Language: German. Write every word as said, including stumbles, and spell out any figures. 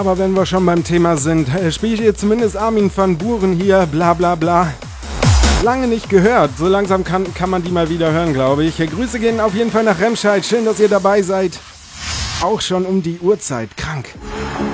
Aber wenn wir schon beim Thema sind, spielt ihr zumindest Armin van Buuren hier, bla bla bla. Lange nicht gehört, so langsam kann, kann man die mal wieder hören, glaube ich. Grüße gehen auf jeden Fall nach Remscheid, schön, dass ihr dabei seid. Auch schon um die Uhrzeit, krank.